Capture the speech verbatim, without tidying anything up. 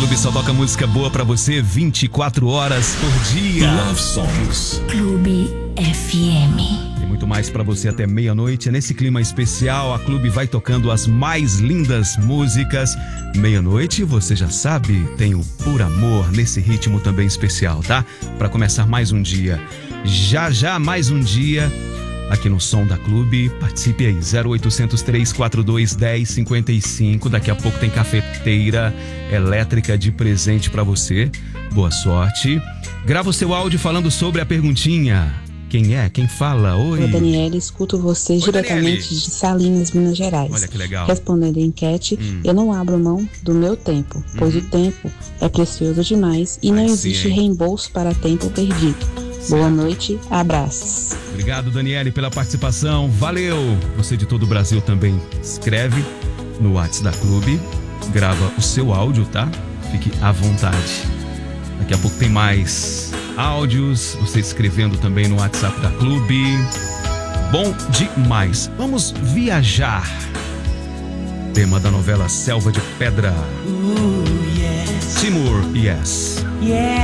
Clube só toca música boa pra você vinte e quatro horas por dia. Love Songs. Clube F M. Tem muito mais pra você até meia-noite. Nesse clima especial, a Clube vai tocando as mais lindas músicas. Meia-noite, você já sabe, tem o Por Amor nesse ritmo também especial, tá? Pra começar mais um dia. Já já mais um dia aqui no Som da Clube. Participe aí, zero oitocentos, três quatro dois, um zero cinco cinco. Daqui a pouco tem cafeteira elétrica de presente pra você. Boa sorte. Grava o seu áudio falando sobre a perguntinha. Quem é? Quem fala? Oi. Oi, Daniela, escuto vocês Oi, diretamente Daniele. de Salinas, Minas Gerais. Olha que legal. Respondendo a enquete, Hum. eu não abro mão do meu tempo, pois Uhum. o tempo é precioso demais e não Ai, sim, existe hein? reembolso para tempo perdido. Boa noite, abraços. Obrigado, Daniele, pela participação. Valeu! Você de todo o Brasil também escreve no WhatsApp da Clube. Grava o seu áudio, tá? Fique à vontade. Daqui a pouco tem mais áudios. Você escrevendo também no WhatsApp da Clube. Bom demais. Vamos viajar. Tema da novela Selva de Pedra. Ooh, yes. Timur, yes. Yeah.